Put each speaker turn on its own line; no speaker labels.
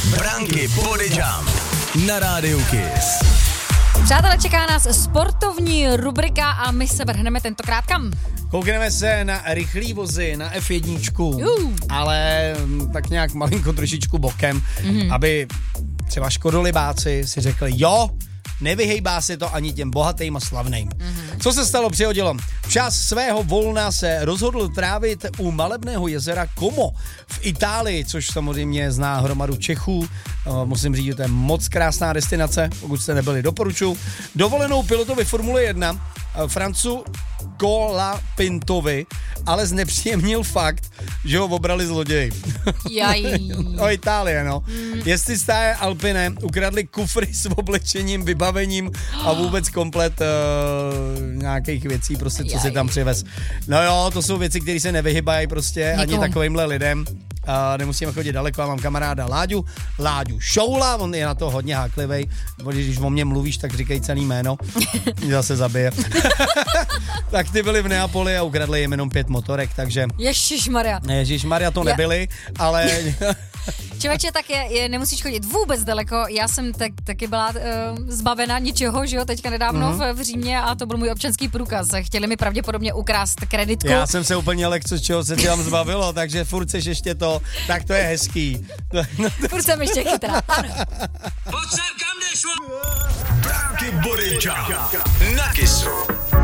Branky Body Jump na rádiu Kiss.
Přátelé, čeká nás sportovní rubrika a my se vrhneme tentokrát kam?
Koukneme se na rychlý vozy, na F1, ale tak nějak malinko trošičku bokem, aby třeba škodolibáci si řekli, jo, nevyhejbá se to ani těm bohatým a slavným. Co se stalo, přihodilo? Čas svého volna se rozhodl trávit u malebného jezera Como v Itálii, což samozřejmě zná hromadu Čechů. Musím říct, že to je moc krásná destinace, pokud jste nebyli, doporučuji. Dovolenou pilotovi Formule 1 Francu Colapintovi, ale znepříjemnil fakt, že ho obrali zloději. O Itálie, no. Jestli stáje Alpine ukradli kufry s oblečením, vybavením a vůbec komplet nějakých věcí, prostě, co si tam přivez. No jo, to jsou věci, které se nevyhybají prostě ani takovýmhle lidem. Nemusíme chodit daleko, já mám kamaráda Láďu Šoula, on je na to hodně háklivej, když o mně mluvíš, tak říkej celý jméno, mě zase zabije. Tak ty byli v Neapoli a ukradli jim jenom 5 motorek, takže... Ježišmarja to nebyli, ale...
Člověče, tak nemusíš chodit vůbec daleko, já jsem taky byla zbavena něčeho, že jo, teďka nedávno v Římě a to byl můj občanský průkaz, chtěli mi pravděpodobně ukrást kreditku.
Já jsem se úplně lekco, z čeho se tě tam zbavilo, takže furt seš ještě to, tak to je hezký.
Furt jsem ještě chytrá, ano.
Branky Body Jump na Kissu.